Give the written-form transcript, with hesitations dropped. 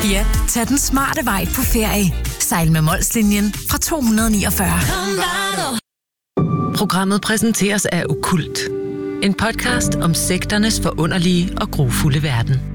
Ja, tag den smarte vej på ferie. Sejl med Molslinjen fra 249. Programmet præsenteres af Okkult. En podcast om sekternes forunderlige og grufulde verden.